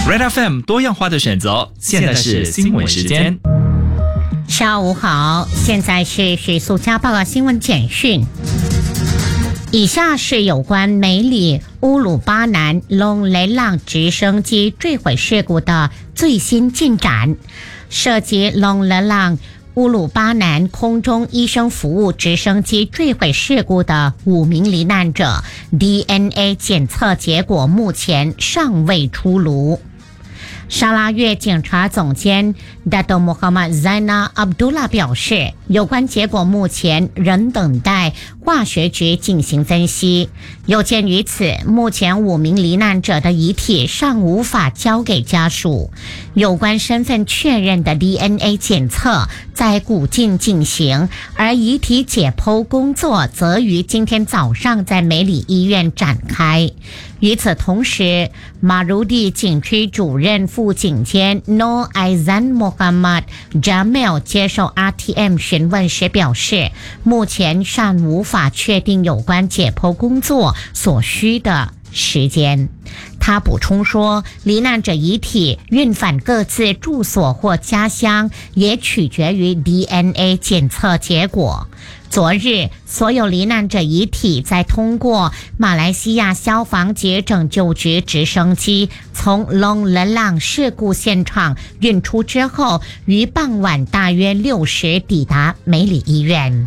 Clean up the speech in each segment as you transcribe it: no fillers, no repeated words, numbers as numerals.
Red FM 多样化的选择，现在是新闻时间。 下午好，现在是许素佳报告新闻简讯。以下是有关梅里乌鲁巴南龙雷浪直升机坠毁事故的最新进展。涉及龙雷浪乌鲁巴南空中医生服务直升机坠毁事故的5名罹难者 DNA 检测结果目前尚未出炉。沙拉越警察总监 Dato Muhammad Zainal Abdullah 表示，有关结果目前仍等待化学局进行分析。有鉴于此，目前5名罹难者的遗体尚无法交给家属。有关身份确认的 DNA 检测在古晋进行，而遗体解剖工作则于今天早上在梅里医院展开。与此同时，马如地警区主任副警监 Noor Aizan Mohammad Jamil 接受 RTM 询问时表示，目前尚无法确定有关解剖工作所需的时间。他补充说，罹难者遗体运返各自住所或家乡也取决于 DNA 检测结果。昨日，所有罹难者遗体在通过马来西亚消防及拯救局直升机从龙雷浪事故现场运出之后，于傍晚大约6时抵达梅里医院。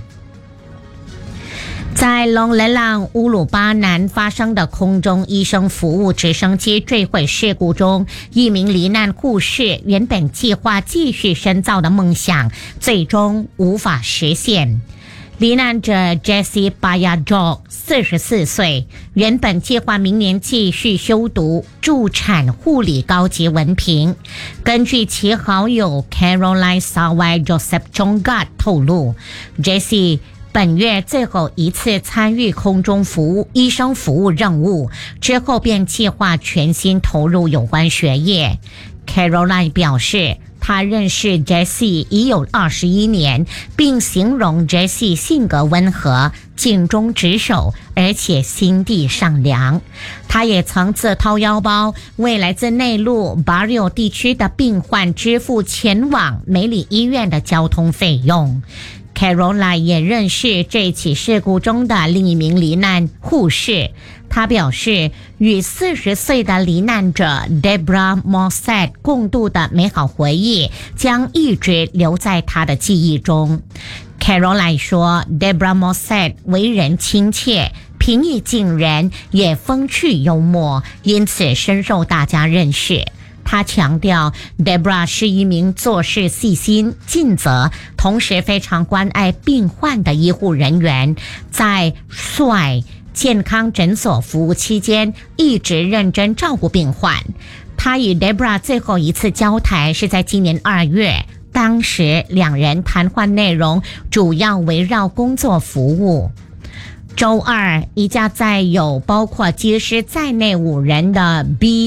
在龙雷浪乌鲁巴南发生的空中医生服务直升机坠毁事故中，一名罹难护士原本计划继续深造的梦想最终无法实现。罹难者 Jessie Bayajok 44岁，原本计划明年继续修读助产护理高级文凭。根据其好友 Caroline Sawai Joseph Chongat 透露， Jessie本月最后一次参与空中医生服务任务之后，便计划全心投入有关学业。 Caroline 表示，他认识 Jessie 已有21年，并形容 Jessie 性格温和、尽忠职守，而且心地善良。他也曾自掏腰包为来自内陆 Bario 地区的病患支付前往梅里医院的交通费用。Caroline 也认识这起事故中的另一名罹难护士，他表示，与40岁的罹难者 Debra Mossad 共度的美好回忆将一直留在他的记忆中。Caroline 说， Debra Mossad 为人亲切、平易近人，也风趣幽默，因此深受大家认识。他强调 Debra 是一名做事细心尽责，同时非常关爱病患的医护人员，在帅健康诊所服务期间一直认真照顾病患。他与 Debra 最后一次交谈是在今年2月，当时两人谈话内容主要围绕工作服务。周二，一架载有包括机师在内5人的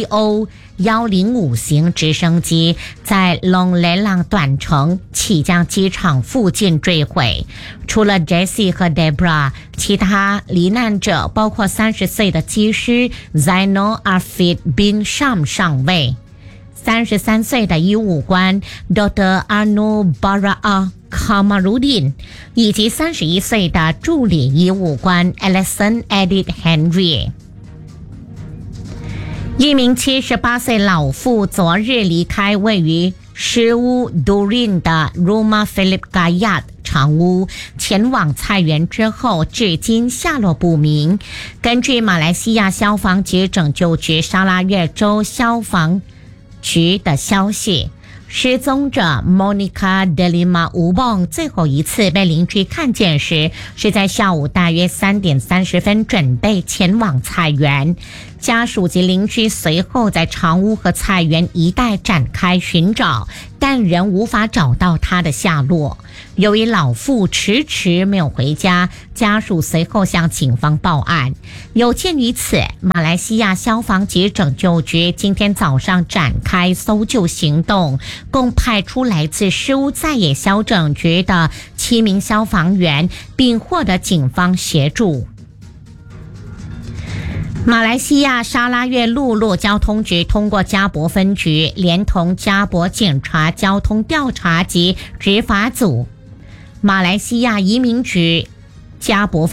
BO-105 型直升机在龙雷浪短程起降机场附近坠毁。除了 Jessie 和 Debra， 其他罹难者包括30岁的机师 Zainal Afid bin Sham 上尉，33岁的医务官 Dr. Anu Bara Kamarudin， 以及31岁的助理医务官 Alison Edith Henry。 一名78岁老妇昨日离开位于施乌 Durin 的 Rumah Philip Gayat 长屋，前往菜园之后至今下落不明。根据马来西亚消防及拯救局沙拉越州消防局的消息，失踪者 Monica Delima Ubong 最后一次被邻居看见时是在下午大约3点30分，准备前往菜园。家属及邻居随后在长屋和菜园一带展开寻找，但仍无法找到他的下落。由于老妇迟迟没有回家，家属随后向警方报案。有鉴于此，马来西亚消防及拯救局今天早上展开搜救行动，共派出来自施乌在野消拯局的7名消防员，并获得警方协助。 马来西亚沙拉越陆路交通局通过嘉博分局连同嘉博警察交通调查及执法组、马来西亚移民局嘉博